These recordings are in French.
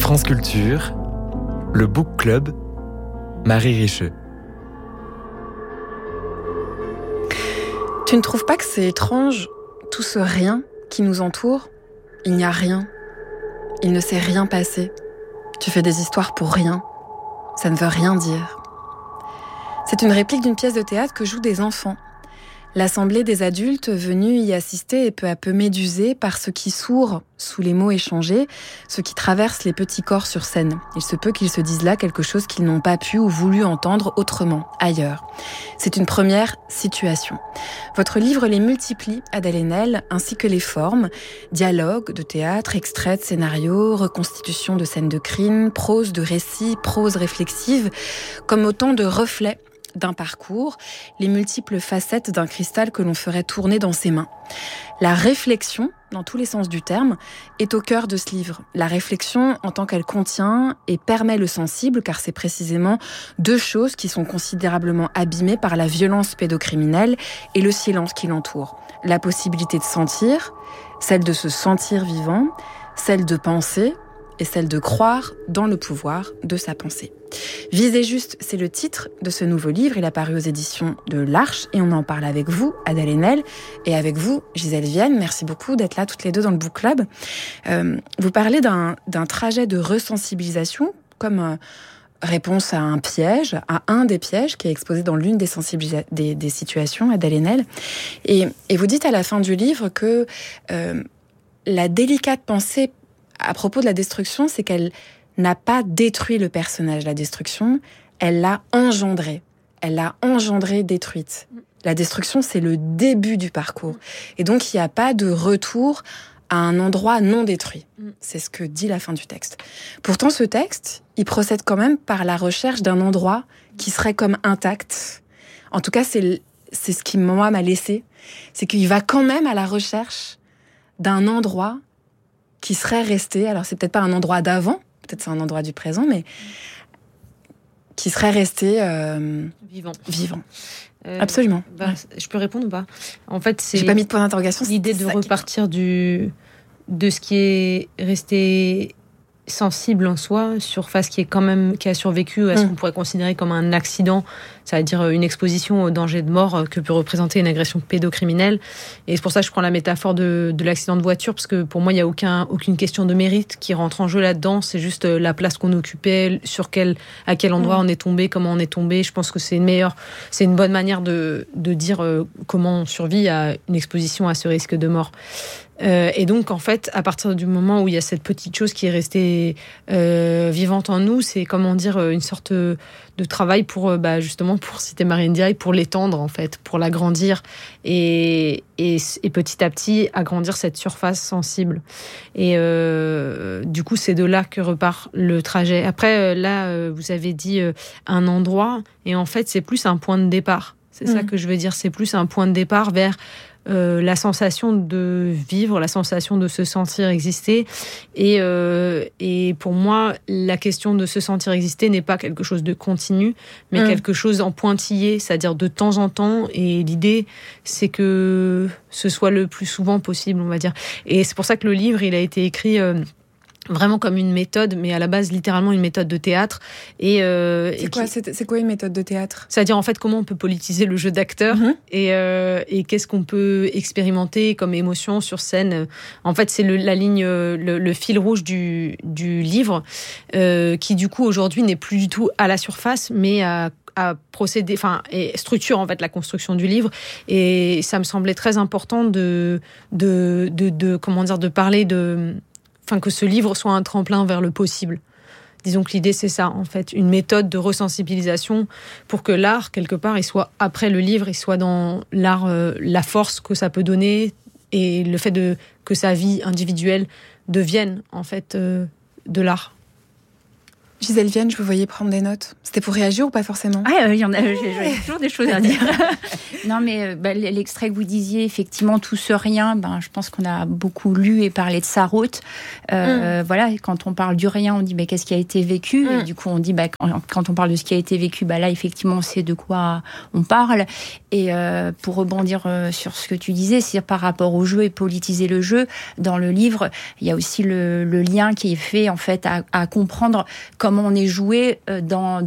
France Culture, le Book Club, Marie Richeux. Tu ne trouves pas que c'est étrange, tout ce rien qui nous entoure? Il n'y a rien. Il ne s'est rien passé. Tu fais des histoires pour rien. Ça ne veut rien dire. C'est une réplique d'une pièce de théâtre que jouent des enfants. L'assemblée des adultes venus y assister est peu à peu médusée par ce qui sourd sous les mots échangés, ce qui traverse les petits corps sur scène. Il se peut qu'ils se disent là quelque chose qu'ils n'ont pas pu ou voulu entendre autrement, ailleurs. C'est une première situation. Votre livre les multiplie, Adèle Haenel, ainsi que les formes, dialogues de théâtre, extraits de scénarios, reconstitution de scènes de crime, prose de récits, prose réflexive, comme autant de reflets d'un parcours, les multiples facettes d'un cristal que l'on ferait tourner dans ses mains. La réflexion, dans tous les sens du terme, est au cœur de ce livre. La réflexion en tant qu'elle contient et permet le sensible, car c'est précisément deux choses qui sont considérablement abîmées par la violence pédocriminelle et le silence qui l'entoure. La possibilité de sentir, celle de se sentir vivant, celle de penser et celle de croire dans le pouvoir de sa pensée. Viser juste, c'est le titre de ce nouveau livre. Il a paru aux éditions de l'Arche et on en parle avec vous, Adèle Haenel, et avec vous, Gisèle Vienne. Merci beaucoup d'être là toutes les deux dans le Book Club. Vous parlez d'un trajet de resensibilisation comme réponse à un piège, à un des pièges qui est exposé dans l'une des situations, Adèle Haenel. Et vous dites à la fin du livre que la délicate pensée à propos de la destruction, c'est qu'elle n'a pas détruit le personnage, la destruction, elle l'a engendrée. Elle l'a engendrée détruite. La destruction, c'est le début du parcours. Et donc, il n'y a pas de retour à un endroit non détruit. C'est ce que dit la fin du texte. Pourtant, ce texte, il procède quand même par la recherche d'un endroit qui serait comme intact. En tout cas, c'est ce qui, moi, m'a laissé. C'est qu'il va quand même à la recherche d'un endroit qui serait resté, alors c'est peut-être pas un endroit d'avant, peut-être c'est un endroit du présent, mais qui serait resté vivant. Absolument. Ouais. Je peux répondre ou pas? En fait, c'est. J'ai pas mis de point d'interrogation. L'idée de repartir de ce qui est resté sensible en soi, sur face qui a survécu à ce qu'on pourrait considérer comme un accident, c'est-à-dire une exposition au danger de mort que peut représenter une agression pédocriminelle. Et c'est pour ça que je prends la métaphore de l'accident de voiture, parce que pour moi, il n'y a aucune question de mérite qui rentre en jeu là-dedans. C'est juste la place qu'on occupait, à quel endroit on est tombé, comment on est tombé. Je pense que c'est une bonne manière de dire comment on survit à une exposition à ce risque de mort. Et donc, en fait, à partir du moment où il y a cette petite chose qui est restée vivante en nous, c'est, comment dire, une sorte de travail pour, justement, pour citer Marie Ndiaye, pour l'étendre, en fait, pour l'agrandir et petit à petit agrandir cette surface sensible. Et du coup, c'est de là que repart le trajet. Après, là, vous avez dit un endroit, et en fait, c'est plus un point de départ. C'est ça que je veux dire, c'est plus un point de départ vers la sensation de vivre, la sensation de se sentir exister. Et pour moi, la question de se sentir exister n'est pas quelque chose de continu, mais quelque chose en pointillé, c'est-à-dire de temps en temps. Et l'idée, c'est que ce soit le plus souvent possible, on va dire. Et c'est pour ça que le livre, il a été écrit vraiment comme une méthode, mais à la base littéralement une méthode de théâtre. C'est quoi une méthode de théâtre? C'est-à-dire en fait comment on peut politiser le jeu d'acteur et qu'est-ce qu'on peut expérimenter comme émotion sur scène. En fait, c'est le fil rouge du livre qui du coup aujourd'hui n'est plus du tout à la surface, mais à procéder, et structure en fait la construction du livre. Et ça me semblait très important de parler que ce livre soit un tremplin vers le possible. Disons que l'idée, c'est ça, en fait, une méthode de resensibilisation pour que l'art, quelque part, il soit après le livre, il soit dans l'art, la force que ça peut donner et le fait que sa vie individuelle devienne, en fait, de l'art. Gisèle Vienne, je vous voyais prendre des notes. C'était pour réagir ou pas forcément ? Il y en a, j'ai toujours des choses à dire. Non, mais l'extrait que vous disiez, effectivement, tout ce rien, je pense qu'on a beaucoup lu et parlé de Sarraute. Voilà, quand on parle du rien, on dit qu'est-ce qui a été vécu ? Et du coup, on dit quand on parle de ce qui a été vécu, là, effectivement, on sait de quoi on parle. Et pour rebondir sur ce que tu disais, c'est-à-dire par rapport au jeu et politiser le jeu, dans le livre, il y a aussi le lien qui est fait, en fait, à comprendre comment on est joué dans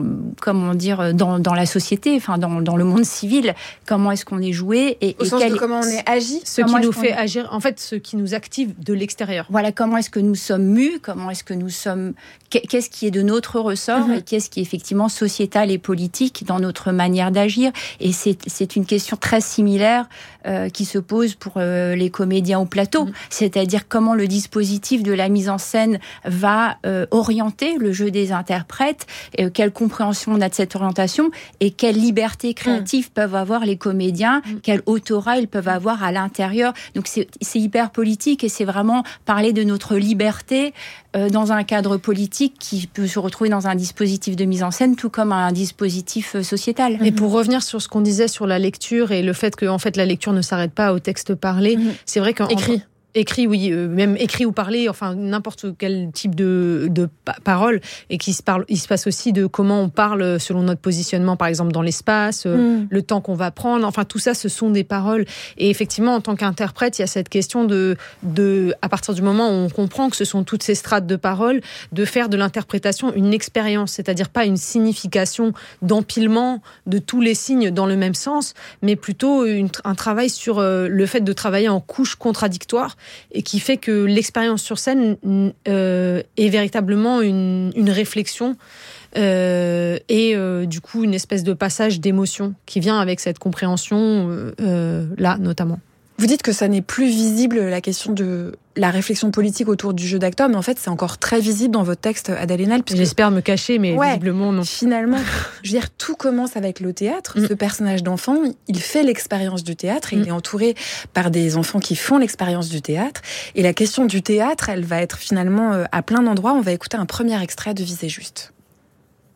la société, enfin dans le monde civil, comment est-ce qu'on est joué au sens de comment on est agi, ce qui nous fait agir, en fait, ce qui nous active de l'extérieur. Voilà, comment est-ce que nous sommes mus, comment est-ce que nous sommes, qu'est-ce qui est de notre ressort et qu'est-ce qui est effectivement sociétal et politique dans notre manière d'agir. Et c'est une question très similaire qui se pose pour les comédiens au plateau, c'est-à-dire comment le dispositif de la mise en scène va orienter le jeu des interprètes, quelle compréhension on a de cette orientation et quelle liberté créative peuvent avoir les comédiens, quel autorat ils peuvent avoir à l'intérieur. Donc c'est hyper politique et c'est vraiment parler de notre liberté dans un cadre politique qui peut se retrouver dans un dispositif de mise en scène, tout comme un dispositif sociétal. Et pour revenir sur ce qu'on disait sur la lecture et le fait que en fait la lecture ne s'arrête pas au texte parlé, c'est vrai qu'en écrit, oui, même écrit ou parlé, enfin n'importe quel type de parole, et il se passe aussi de comment on parle selon notre positionnement, par exemple dans l'espace, le temps qu'on va prendre, enfin tout ça, ce sont des paroles. Et effectivement, en tant qu'interprète, il y a cette question de à partir du moment où on comprend que ce sont toutes ces strates de paroles, de faire de l'interprétation une expérience, c'est-à-dire pas une signification d'empilement de tous les signes dans le même sens, mais plutôt un travail sur le fait de travailler en couches contradictoires, et qui fait que l'expérience sur scène est véritablement une réflexion et du coup une espèce de passage d'émotion qui vient avec cette compréhension là notamment. Vous dites que ça n'est plus visible, la question de la réflexion politique autour du jeu d'acteur, mais en fait, c'est encore très visible dans votre texte, Adèle Haenel. J'espère me cacher, mais visiblement, non. Finalement, je veux dire, tout commence avec le théâtre. Ce personnage d'enfant, il fait l'expérience du théâtre, et il est entouré par des enfants qui font l'expérience du théâtre. Et la question du théâtre, elle va être finalement à plein d'endroits. On va écouter un premier extrait de Visez juste.